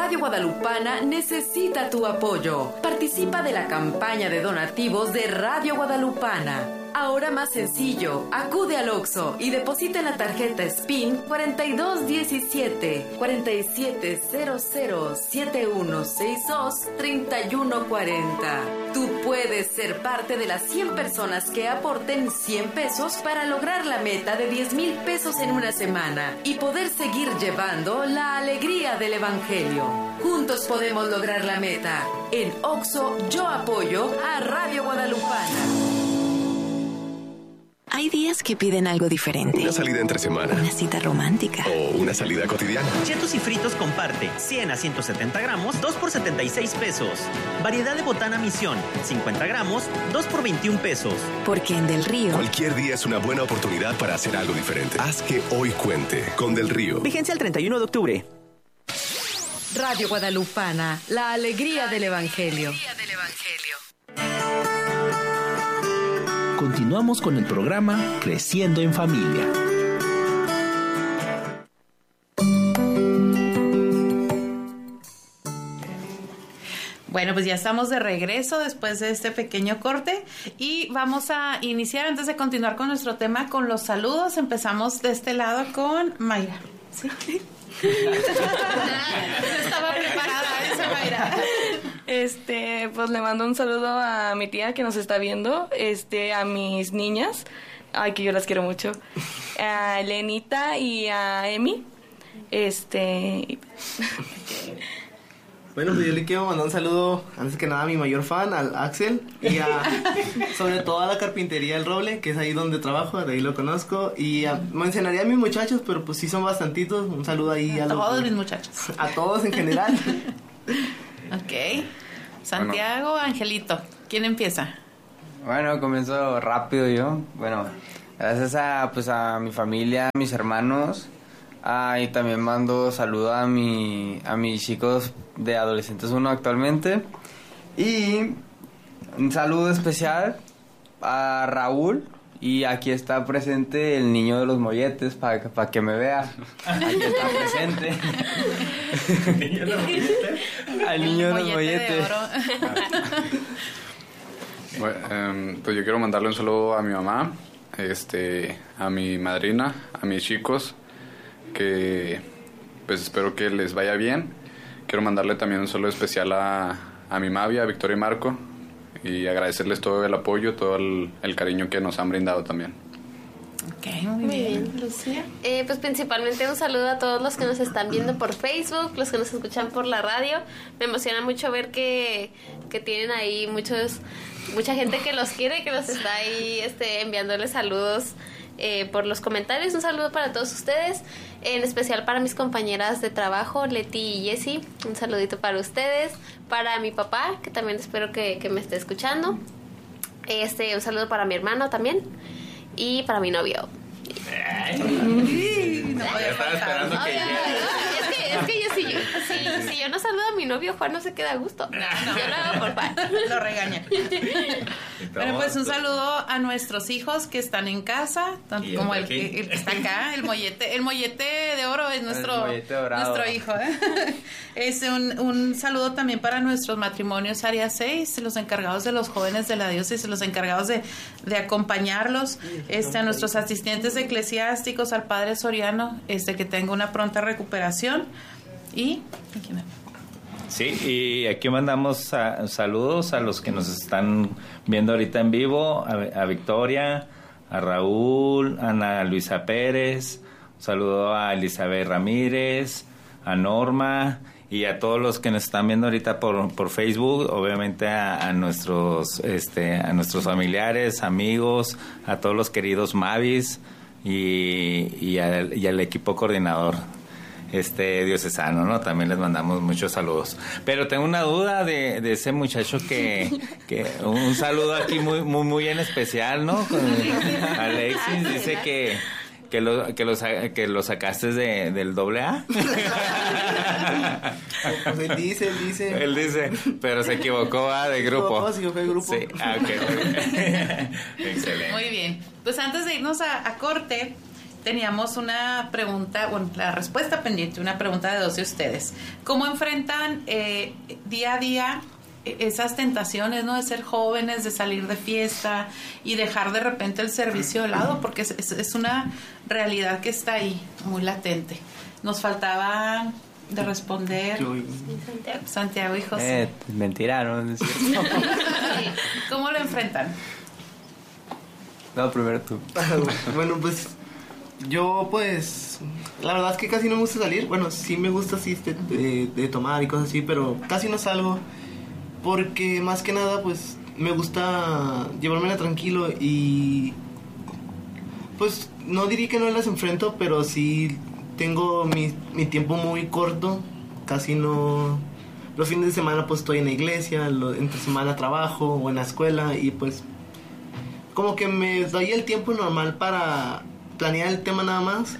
Radio Guadalupana necesita tu apoyo. Participa de la campaña de donativos de Radio Guadalupana. Ahora más sencillo, acude al Oxxo y deposita en la tarjeta SPIN 4217 4700 7162 3140. Tú puedes ser parte de las 100 personas que aporten 100 pesos para lograr la meta de 10,000 pesos en una semana y poder seguir llevando la alegría del Evangelio. Juntos podemos lograr la meta. En Oxxo yo apoyo a Radio Guadalupana. Hay días que piden algo diferente. Una salida entre semana. Una cita romántica. O una salida cotidiana. Chetos y fritos comparte. 100 a 170 gramos, 2 por 76 pesos. Variedad de botana Misión. 50 gramos, 2 por 21 pesos. Porque en Del Río... Cualquier día es una buena oportunidad para hacer algo diferente. Haz que hoy cuente con Del Río. Vigencia el 31 de octubre. Radio Guadalupana, la alegría del Evangelio. Continuamos con el programa Creciendo en Familia. Bueno, pues ya estamos de regreso después de este pequeño corte y vamos a iniciar, antes de continuar con nuestro tema, con los saludos. Empezamos de este lado con Mayra. ¿Sí? Estaba preparada esa Mayra. Pues le mando un saludo a mi tía que nos está viendo, a mis niñas, ay, que yo las quiero mucho, a Elenita y a Emi, Bueno, pues yo le quiero mandar un saludo, antes que nada, a mi mayor fan, al Axel, y sobre todo a la carpintería El Roble, que es ahí donde trabajo, de ahí lo conozco, y mencionaría a mis muchachos, pero pues sí son bastantitos. Un saludo ahí a todos mis muchachos. A todos en general. Ok. Santiago, bueno. Angelito, ¿quién empieza? Bueno, comienzo rápido yo. Bueno, gracias a mi familia, a mis hermanos. Y también mando saludos a mis chicos de Adolescentes 1 actualmente. Y un saludo especial a Raúl. Y aquí está presente el niño de los molletes para que me vea. Aquí está presente. ¿El niño de los molletes? Al niño de los molletes. Bueno, pues yo quiero mandarle un saludo a mi mamá, a mi madrina, a mis chicos, que pues espero que les vaya bien. Quiero mandarle también un saludo especial a mi Mavia, a Victoria y Marco, y agradecerles todo el apoyo, todo el cariño que nos han brindado también. Ok, muy bien. Lucía. Pues principalmente un saludo a todos los que nos están viendo por Facebook, los que nos escuchan por la radio. Me emociona mucho ver que tienen ahí mucha gente que los quiere, que los está ahí enviándoles saludos por los comentarios. Un saludo para todos ustedes, en especial para mis compañeras de trabajo, Leti y Jessie. Un saludito para ustedes, para mi papá, que también espero que me esté escuchando. Un saludo para mi hermano también, y para mi novio. No estaba esperando que es que si yo no saludo a mi novio, Juan no se queda a gusto. Yo lo hago por Juan. Lo regaña. Bueno, pues un saludo a nuestros hijos que están en casa, tanto como el que está acá, el mollete de oro es nuestro hijo. Un saludo también para nuestros matrimonios Área 6, los encargados de los jóvenes de la diócesis, los encargados de acompañarlos, a nuestros asistentes eclesiásticos, al padre Soriano, que tenga una pronta recuperación. Y sí, y aquí mandamos saludos a los que nos están viendo ahorita en vivo, a Victoria, a Raúl, a Ana Luisa Pérez, un saludo a Elizabeth Ramírez, a Norma y a todos los que nos están viendo ahorita por Facebook, obviamente a nuestros familiares, amigos, a todos los queridos Mavis y al equipo coordinador diocesano, ¿no? También les mandamos muchos saludos. Pero tengo una duda de ese muchacho que un saludo aquí muy en especial, ¿no? Alexis dice que lo sacaste del AA. Pues él dice, pero se equivocó de grupo. Sí, fue grupo. Sí, okay, muy bien. Excelente. Muy bien. Pues antes de irnos a corte, teníamos una pregunta, bueno, la respuesta pendiente, una pregunta de dos de ustedes. ¿Cómo enfrentan día a día esas tentaciones, ¿no? De ser jóvenes, de salir de fiesta y dejar de repente el servicio de lado, porque es una realidad que está ahí, muy latente. Nos faltaba de responder Santiago y José. Mentira, ¿no? ¿Cómo lo enfrentan? No, primero tú. Bueno, pues yo pues la verdad es que casi no me gusta salir. Bueno, sí me gusta así de tomar y cosas así, pero casi no salgo. Porque más que nada pues me gusta llevármela tranquilo y pues no diría que no las enfrento, pero sí tengo mi tiempo muy corto, casi no. Los fines de semana pues estoy en la iglesia, entre semana trabajo o en la escuela y pues como que me doy el tiempo normal para planear el tema nada más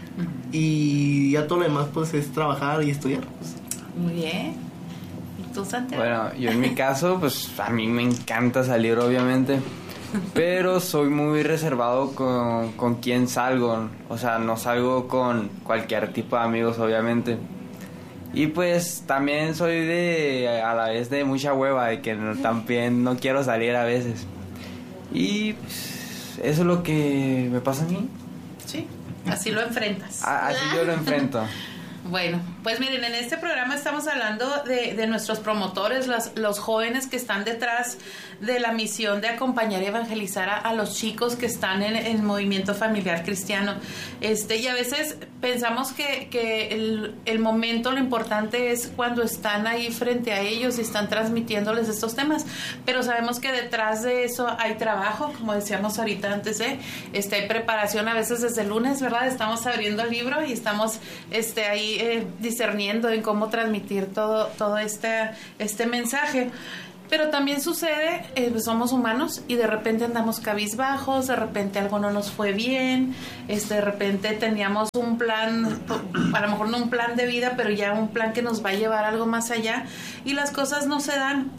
y ya todo lo demás pues es trabajar y estudiar. Muy bien. ¿Tú, Santiago? Bueno, yo en mi caso, pues a mí me encanta salir, obviamente, pero soy muy reservado con quién salgo. O sea, no salgo con cualquier tipo de amigos, obviamente. Y pues también soy a la vez de mucha hueva, de que también no quiero salir a veces. Y pues, eso es lo que me pasa a mí. Sí, así lo enfrentas. Así yo lo enfrento. Bueno, pues miren, en este programa estamos hablando de nuestros promotores, los jóvenes que están detrás de la misión de acompañar y evangelizar a los chicos que están en el movimiento familiar cristiano. Y a veces pensamos que el momento, lo importante es cuando están ahí frente a ellos y están transmitiéndoles estos temas, pero sabemos que detrás de eso hay trabajo, como decíamos ahorita antes, hay preparación a veces desde el lunes, ¿verdad? Estamos abriendo el libro y estamos ahí discerniendo en cómo transmitir todo este mensaje. Pero también sucede, pues somos humanos y de repente andamos cabizbajos, de repente algo no nos fue bien, de repente teníamos un plan, a lo mejor no un plan de vida, pero ya un plan que nos va a llevar algo más allá y las cosas no se dan.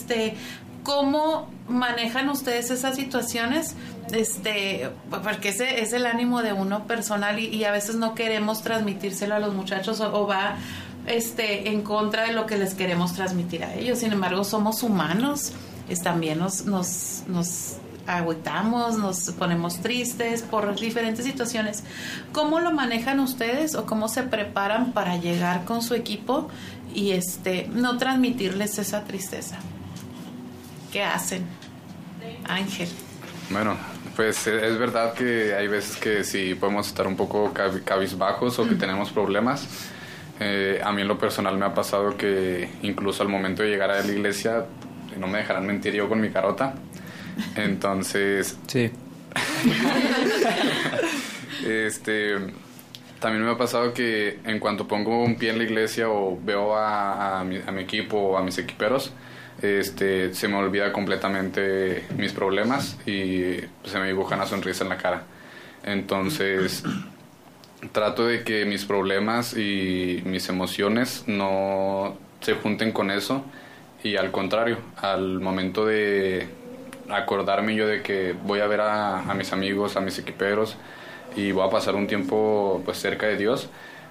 ¿Cómo manejan ustedes esas situaciones? Porque ese es el ánimo de uno personal y a veces no queremos transmitírselo a los muchachos o va en contra de lo que les queremos transmitir a ellos. Sin embargo, somos humanos, también nos agüitamos, nos ponemos tristes por diferentes situaciones. ¿Cómo lo manejan ustedes o cómo se preparan para llegar con su equipo y no transmitirles esa tristeza? ¿Qué hacen? Ángel. Bueno, pues es verdad que hay veces que sí podemos estar un poco cabizbajos o que tenemos problemas. A mí en lo personal me ha pasado que incluso al momento de llegar a la iglesia, no me dejarán mentir, yo con mi carota. Entonces... Sí. También me ha pasado que en cuanto pongo un pie en la iglesia o veo a mi equipo o a mis equiperos, se me olvida completamente mis problemas y se me dibuja una sonrisa en la cara. Entonces trato de que mis problemas y mis emociones no se junten con eso y al contrario, al momento de acordarme yo de que voy a ver a mis amigos, a mis equiperos y voy a pasar un tiempo pues cerca de Dios,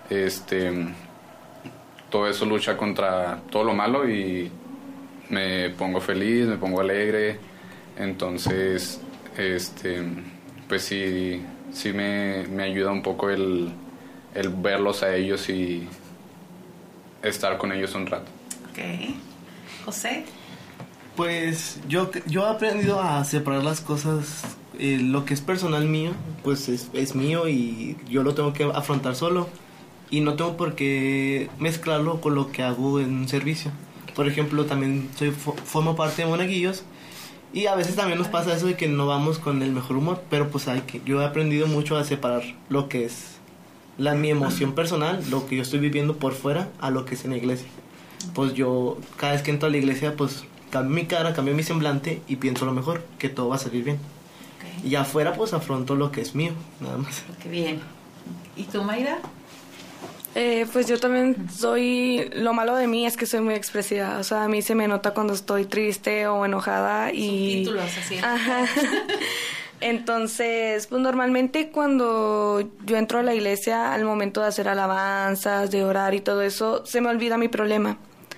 todo eso lucha contra todo lo malo y me pongo feliz, me pongo alegre. Entonces pues sí me ayuda un poco el verlos a ellos y estar con ellos un rato. Ok. José. Pues yo he aprendido a separar las cosas. Lo que es personal mío pues es mío y yo lo tengo que afrontar solo y no tengo por qué mezclarlo con lo que hago en un servicio. Por ejemplo, también formo parte de Monaguillos y a veces también nos pasa eso de que no vamos con el mejor humor, pero pues yo he aprendido mucho a separar lo que es mi emoción personal, lo que yo estoy viviendo por fuera, a lo que es en la iglesia. Pues yo cada vez que entro a la iglesia pues cambio mi cara, cambio mi semblante y pienso lo mejor, que todo va a salir bien. Okay. Y afuera pues afronto lo que es mío, nada más. Qué bien. ¿Y tú, Mayra? Pues yo también lo malo de mí es que soy muy expresiva, o sea, a mí se me nota cuando estoy triste o enojada y... Subtítulos, así. Ajá. Entonces, pues normalmente cuando yo entro a la iglesia, al momento de hacer alabanzas, de orar y todo eso, se me olvida mi problema.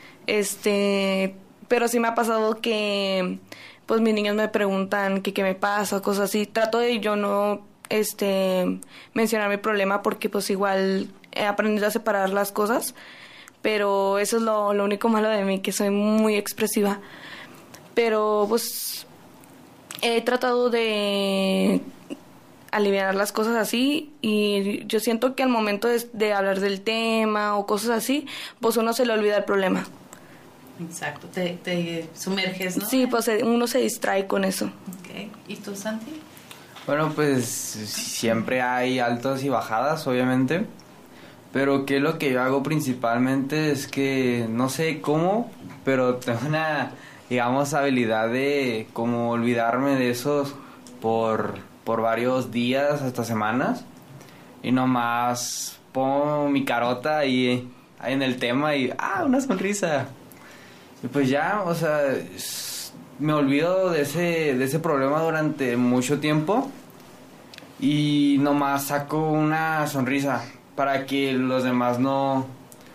Pero sí me ha pasado que, pues mis niños me preguntan qué me pasa, cosas así. Trato de yo no, mencionar mi problema porque pues igual he aprendido a separar las cosas. Pero eso es lo único malo de mí, que soy muy expresiva. Pero pues he tratado de aliviar las cosas así y yo siento que al momento de hablar del tema o cosas así, pues uno se le olvida el problema. Exacto, te sumerges, ¿no? Sí, pues uno se distrae con eso. Okay. ¿Y tú, Santi? Bueno, pues siempre hay altas y bajadas, obviamente. Pero que lo que yo hago principalmente es que no sé cómo, pero tengo una, digamos, habilidad de como olvidarme de esos por varios días hasta semanas. Y nomás pongo mi carota ahí en el tema y una sonrisa. Y pues ya, o sea, me olvido de ese problema durante mucho tiempo y nomás saco una sonrisa para que los demás no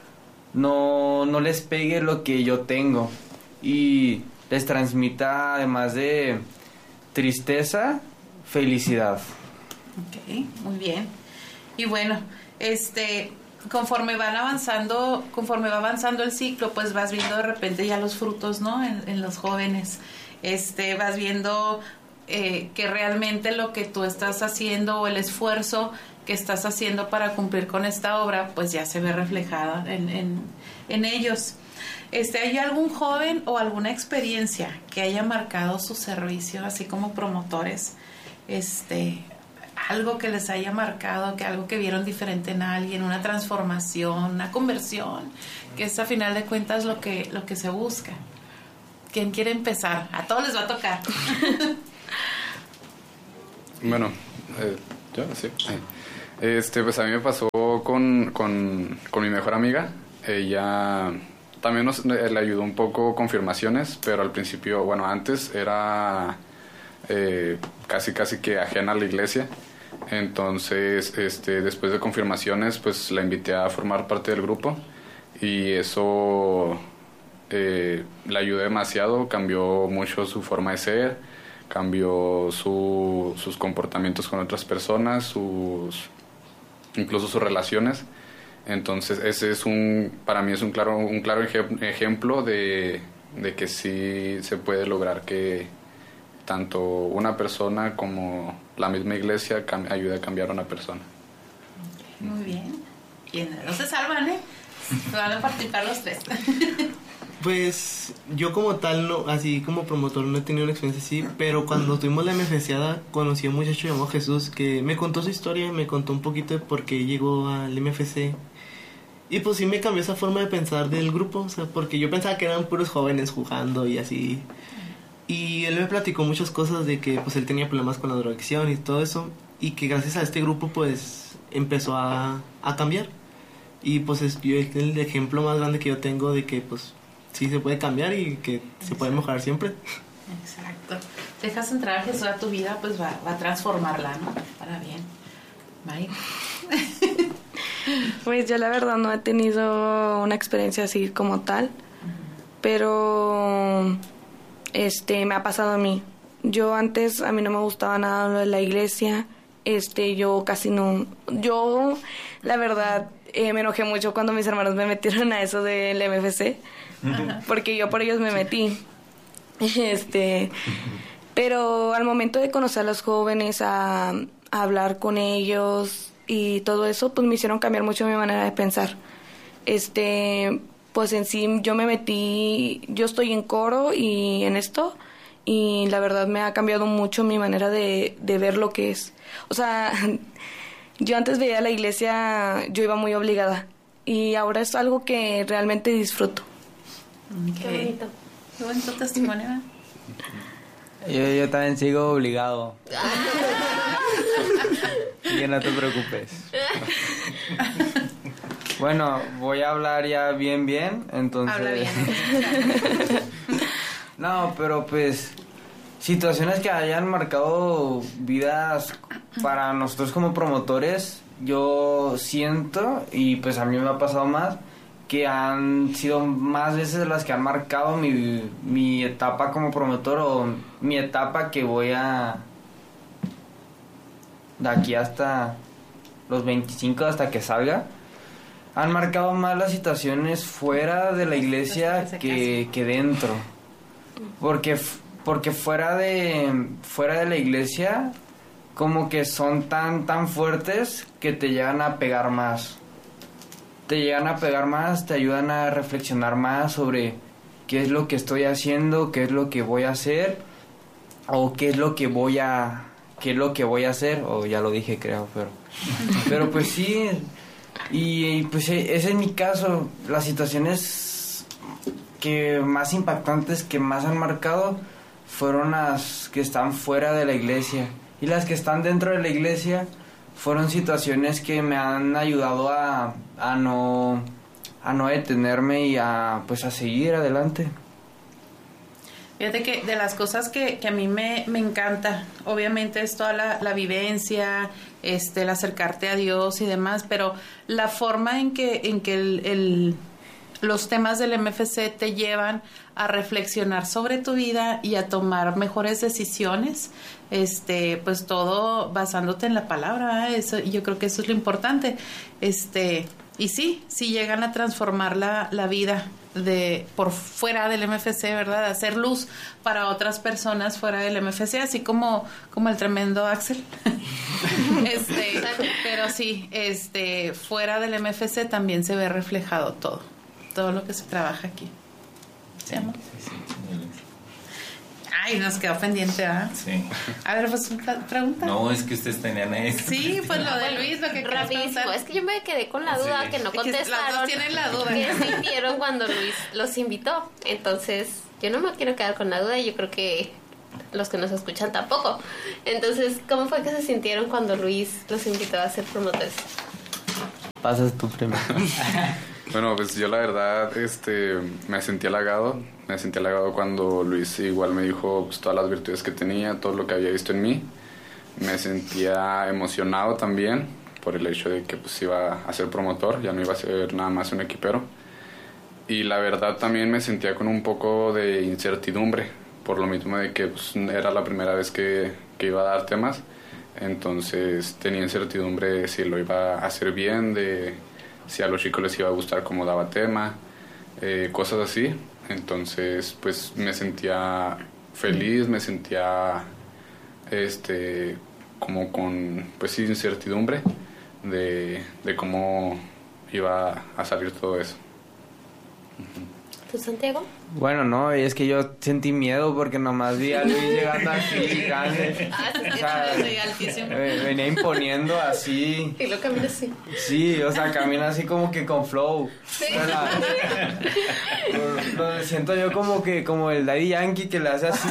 les pegue lo que yo tengo y les transmita, además de tristeza, felicidad. Ok, muy bien. Y bueno, conforme va avanzando el ciclo, pues vas viendo de repente ya los frutos, ¿no? En los jóvenes. Vas viendo que realmente lo que tú estás haciendo o el esfuerzo que estás haciendo para cumplir con esta obra, pues ya se ve reflejada en ellos. ¿Hay algún joven o alguna experiencia que haya marcado su servicio, así como promotores? Algo que les haya marcado, algo que vieron diferente en alguien, una transformación, una conversión, que es a final de cuentas lo que se busca. ¿Quién quiere empezar? A todos les va a tocar. Bueno, yo sí. Pues a mí me pasó con mi mejor amiga. Ella también le ayudó un poco con confirmaciones, pero al principio, bueno, antes era casi que ajena a la iglesia. Entonces, después de confirmaciones, pues la invité a formar parte del grupo y eso le ayudó demasiado, cambió mucho su forma de ser, cambió sus comportamientos con otras personas, incluso sus relaciones. Entonces ese para mí es un claro ejemplo de que sí se puede lograr que tanto una persona como la misma iglesia ayude a cambiar a una persona. Muy bien. No se salvan, van a participar los tres. Pues yo como tal, no, así como promotor, no he tenido una experiencia así, pero cuando tuvimos la MFCada conocí a un muchacho llamado Jesús que me contó su historia, me contó un poquito de por qué llegó al MFC. Y pues sí me cambió esa forma de pensar del grupo, o sea, porque yo pensaba que eran puros jóvenes jugando y así. Y él me platicó muchas cosas de que pues él tenía problemas con la drogadicción y todo eso, y que gracias a este grupo pues empezó a cambiar. Y pues es el ejemplo más grande que yo tengo de que pues sí se puede cambiar y que se puede mejorar siempre. Exacto. Dejas entrar a Jesús a tu vida, pues va a transformarla, ¿no? Para bien. Bye. Pues yo la verdad no he tenido una experiencia así como tal, pero me ha pasado a mí. Yo antes, a mí no me gustaba nada lo de la iglesia, yo casi no, yo la verdad me enojé mucho cuando mis hermanos me metieron a eso del MFC, porque yo por ellos me metí, pero al momento de conocer a los jóvenes, a hablar con ellos y todo eso, pues me hicieron cambiar mucho mi manera de pensar. Pues en sí yo me metí, yo estoy en coro y en esto, y la verdad me ha cambiado mucho mi manera de ver lo que es. O sea, yo antes veía la iglesia, yo iba muy obligada, y ahora es algo que realmente disfruto. Qué bonito. Qué bonito testimonio. Yo también sigo obligado. Y no te preocupes. Bueno, voy a hablar ya bien, entonces... Habla bien. No, pero pues situaciones que hayan marcado vidas para nosotros como promotores, yo siento, y pues a mí me ha pasado más, que han sido más veces las que han marcado mi etapa como promotor, o mi etapa que voy a... de aquí hasta los 25, hasta que salga. Han marcado más las situaciones fuera de la iglesia que dentro. Porque fuera de la iglesia, como que son tan fuertes que te llegan a pegar más. Te llegan a pegar más, te ayudan a reflexionar más sobre qué es lo que estoy haciendo, qué es lo que voy a hacer, o qué es lo que voy a hacer, o ya lo dije creo, pero pues sí, y pues ese es mi caso. Las situaciones que más impactantes, que más han marcado, fueron las que están fuera de la iglesia, y las que están dentro de la iglesia fueron situaciones que me han ayudado a no detenerme y a seguir adelante. Fíjate que de las cosas que a mí me encanta, obviamente es toda la vivencia, el acercarte a Dios y demás, pero la forma en que los temas del MFC te llevan a reflexionar sobre tu vida y a tomar mejores decisiones, pues todo basándote en la palabra, ¿eh? Eso, yo creo que eso es lo importante, y sí llegan a transformar la vida por fuera del MFC, ¿verdad? Hacer luz para otras personas fuera del MFC, así como el tremendo Axel. Pero sí, fuera del MFC también se ve reflejado todo lo que se trabaja aquí. ¿Sí, amor? Sí. Ay, nos quedó pendiente, ¿verdad? Sí. A ver, pues, pregunta. No, es que ustedes tenían eso. Sí, pues lo de Luis, lo que rapidísimo. Es que yo me quedé con la duda, que no contestaron. Las dos tienen la duda. ¿Qué sintieron cuando Luis los invitó? Entonces, yo no me quiero quedar con la duda, y yo creo que los que nos escuchan tampoco. Entonces, ¿cómo fue que se sintieron cuando Luis los invitó a ser promotores? Pasas tú primero. Bueno, pues yo la verdad me sentí halagado cuando Luis igual me dijo pues, todas las virtudes que tenía, todo lo que había visto en mí. Me sentía emocionado también por el hecho de que pues iba a ser promotor, ya no iba a ser nada más un equipero. Y la verdad también me sentía con un poco de incertidumbre, por lo mismo de que pues, era la primera vez que iba a dar temas. Entonces tenía incertidumbre de si lo iba a hacer bien, de si a los chicos les iba a gustar cómo daba tema, cosas así. Entonces pues me sentía feliz, me sentía como con pues sí, incertidumbre de cómo iba a salir todo eso. ¿Tú, Santiago? Bueno, no, y es que yo sentí miedo porque nomás vi a Luis llegando así grande. Venía imponiendo así. Y lo camina así. Sí, o sea, camina así como que con flow. Sí. O sea, lo siento yo como el Daddy Yankee que le hace así.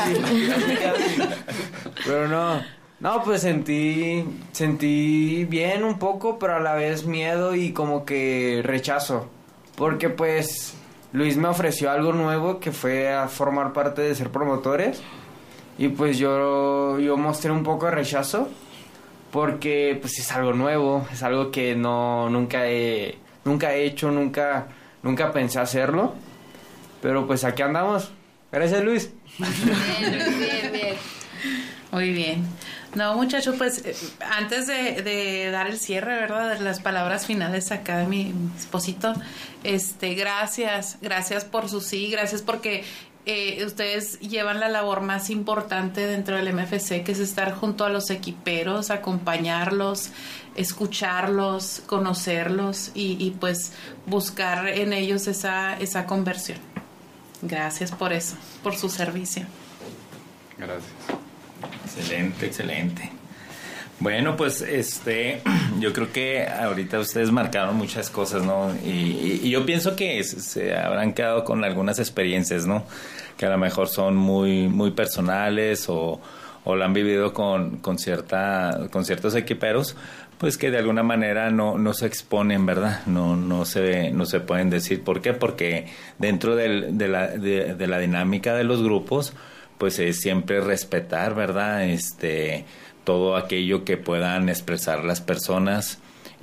Pero no, pues sentí bien un poco, pero a la vez miedo y como que rechazo. Porque pues Luis me ofreció algo nuevo, que fue a formar parte de ser promotores, y pues yo mostré un poco de rechazo porque pues es algo nuevo, es algo que nunca he hecho, nunca pensé hacerlo, pero pues aquí andamos. Gracias, Luis. Bien. Muy bien. No, muchachos, pues antes de dar el cierre, ¿verdad? De las palabras finales acá de mi esposito, gracias por su sí, gracias porque ustedes llevan la labor más importante dentro del MFC, que es estar junto a los equiperos, acompañarlos, escucharlos, conocerlos y pues buscar en ellos esa conversión. Gracias por eso, por su servicio. Gracias. Excelente. Bueno, pues yo creo que ahorita ustedes marcaron muchas cosas, ¿no? Y yo pienso que se habrán quedado con algunas experiencias, ¿no? Que a lo mejor son muy personales o lo han vivido con ciertos equiperos, pues que de alguna manera no se exponen, ¿verdad? No se pueden decir. ¿Por qué? Porque dentro de la dinámica de los grupos, pues es siempre respetar, ¿verdad? Todo aquello que puedan expresar las personas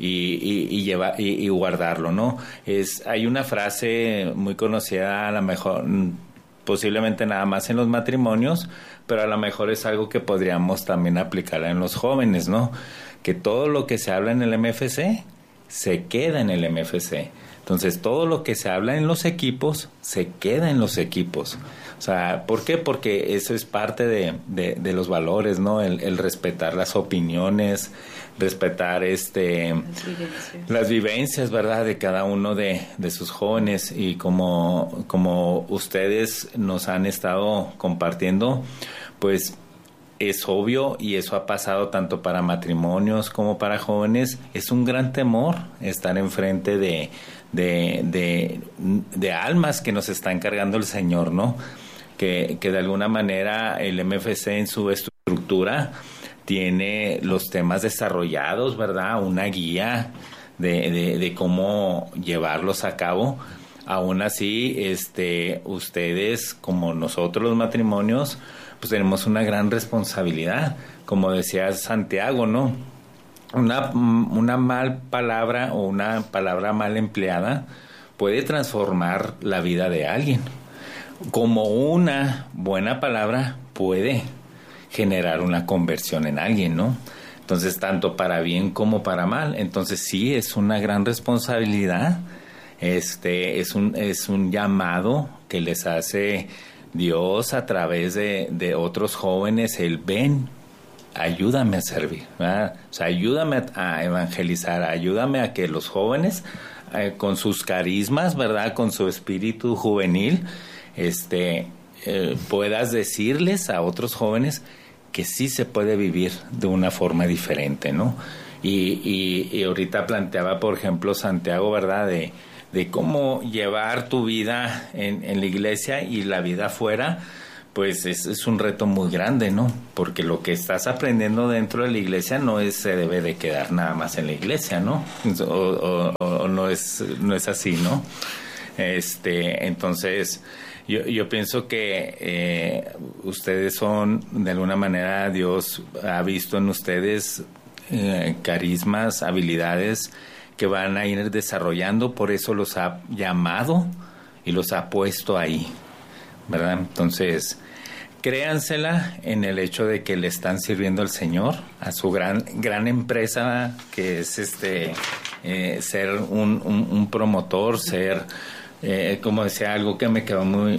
y guardarlo, ¿no? Hay una frase muy conocida, a lo mejor posiblemente nada más en los matrimonios, pero a lo mejor es algo que podríamos también aplicar en los jóvenes, ¿no? Que todo lo que se habla en el MFC se queda en el MFC. Entonces, todo lo que se habla en los equipos se queda en los equipos. O sea, ¿por qué? Porque eso es parte de los valores, ¿no? El respetar las opiniones, respetar las vivencias, ¿verdad? De cada uno de sus jóvenes. Y como ustedes nos han estado compartiendo, pues es obvio, y eso ha pasado tanto para matrimonios como para jóvenes, es un gran temor estar enfrente de almas que nos está encargando el Señor, ¿no? Que de alguna manera el MFC en su estructura tiene los temas desarrollados, ¿verdad? Una guía de cómo llevarlos a cabo. Aún así, ustedes, como nosotros los matrimonios, pues tenemos una gran responsabilidad. Como decía Santiago, ¿no? Una mal palabra o una palabra mal empleada puede transformar la vida de alguien, como una buena palabra puede generar una conversión en alguien, ¿no? Entonces, tanto para bien como para mal. Entonces, sí, es una gran responsabilidad. Es un llamado que les hace Dios a través de otros jóvenes. El ven, ayúdame a servir, ¿verdad? O sea, ayúdame a evangelizar, ayúdame a que los jóvenes, con sus carismas, ¿verdad? Con su espíritu juvenil, puedas decirles a otros jóvenes que sí se puede vivir de una forma diferente, ¿no? Y ahorita planteaba, por ejemplo, Santiago, ¿verdad? De cómo llevar tu vida en la iglesia y la vida afuera, pues es un reto muy grande, ¿no? Porque lo que estás aprendiendo dentro de la iglesia se debe de quedar nada más en la iglesia, ¿no? O no es así, ¿no? Entonces, yo pienso que ustedes son, de alguna manera, Dios ha visto en ustedes carismas, habilidades que van a ir desarrollando, por eso los ha llamado y los ha puesto ahí, ¿verdad? Entonces, créansela en el hecho de que le están sirviendo al Señor, a su gran empresa, que es ser un promotor, ser, como decía, algo que me quedó muy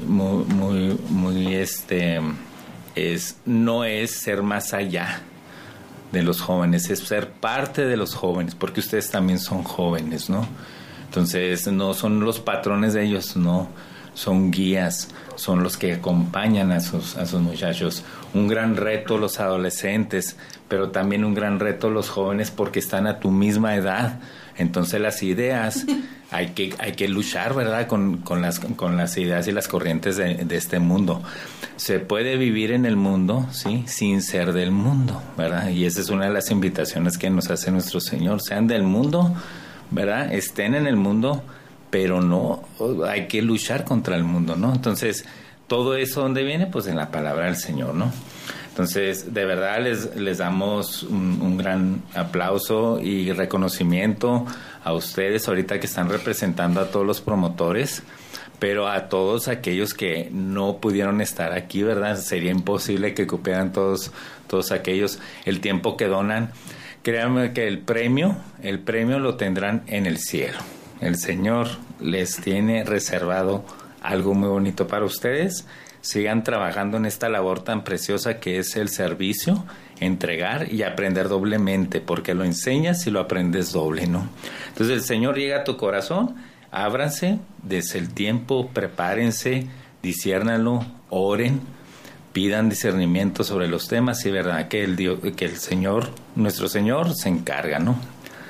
no es ser más allá de los jóvenes, es ser parte de los jóvenes, porque ustedes también son jóvenes, ¿no? Entonces, no son los patrones de ellos, no, son guías, son los que acompañan a sus muchachos. Un gran reto los adolescentes, pero también un gran reto los jóvenes, porque están a tu misma edad. Entonces, las ideas hay que luchar, ¿verdad? Con las ideas y las corrientes de este mundo. Se puede vivir en el mundo, ¿sí? Sin ser del mundo, ¿verdad? Y esa es una de las invitaciones que nos hace nuestro Señor. Sean del mundo, ¿verdad? Estén en el mundo, pero no hay que luchar contra el mundo, ¿no? Entonces, todo eso, ¿dónde viene? Pues en la palabra del Señor, ¿no? Entonces, de verdad les damos un gran aplauso y reconocimiento a ustedes ahorita que están representando a todos los promotores, pero a todos aquellos que no pudieron estar aquí, ¿verdad? Sería imposible que cupieran todos aquellos el tiempo que donan. Créanme que el premio lo tendrán en el cielo. El Señor les tiene reservado algo muy bonito para ustedes. Sigan trabajando en esta labor tan preciosa que es el servicio, entregar y aprender doblemente, porque lo enseñas y lo aprendes doble, ¿no? Entonces el Señor llega a tu corazón, ábranse, desde el tiempo, prepárense, disciérnanlo, oren, pidan discernimiento sobre los temas y verdad que el Señor, nuestro Señor, se encarga, ¿no?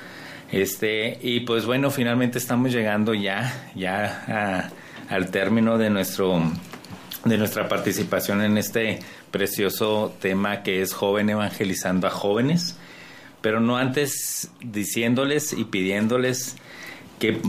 Y pues bueno, finalmente estamos llegando ya al término de nuestra participación en este precioso tema que es Joven Evangelizando a Jóvenes, pero no antes diciéndoles y pidiéndoles que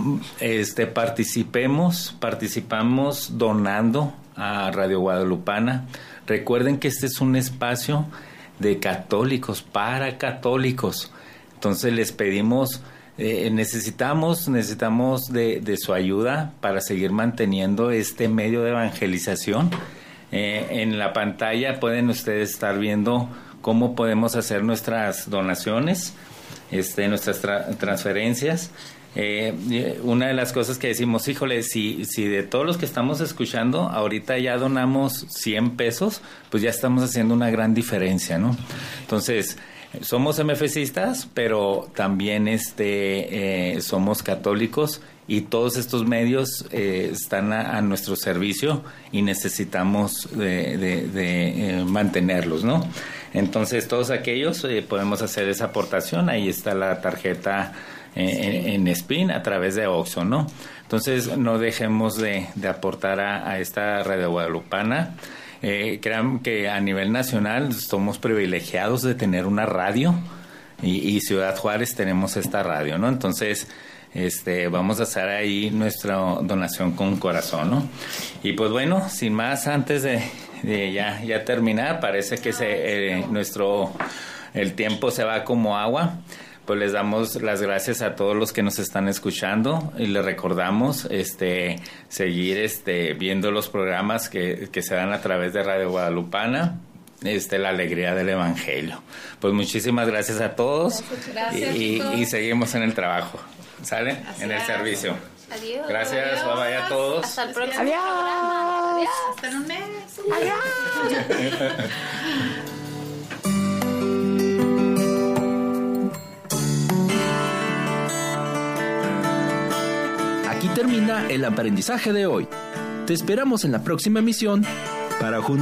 participamos donando a Radio Guadalupana. Recuerden que este es un espacio de católicos, para católicos. Entonces les pedimos, necesitamos de su ayuda para seguir manteniendo este medio de evangelización. En la pantalla pueden ustedes estar viendo cómo podemos hacer nuestras donaciones, nuestras transferencias. Una de las cosas que decimos, híjole, si de todos los que estamos escuchando ahorita ya donamos 100 pesos, pues ya estamos haciendo una gran diferencia, ¿no? Entonces, somos MFCistas, pero también somos católicos, y todos estos medios están a nuestro servicio y necesitamos de mantenerlos, ¿no? Entonces, todos aquellos podemos hacer esa aportación. Ahí está la tarjeta en SPIN a través de OXXO, ¿no? Entonces, no dejemos de aportar a esta Radio Guadalupana. Crean que a nivel nacional somos privilegiados de tener una radio, y Ciudad Juárez tenemos esta radio, ¿no? Entonces, vamos a hacer ahí nuestra donación con corazón, ¿no? Y pues bueno, sin más, antes de ya terminar, parece que el tiempo se va como agua. Pues les damos las gracias a todos los que nos están escuchando, y les recordamos seguir viendo los programas que se dan a través de Radio Guadalupana, la alegría del Evangelio. Pues muchísimas gracias a todos. Gracias, y seguimos en el trabajo. ¿Sale? Así en el servicio. Adiós. Gracias, bye bye a todos. Hasta el próximo programa. Adiós. Hasta en un mes. Adiós. Aquí termina el aprendizaje de hoy. Te esperamos en la próxima emisión para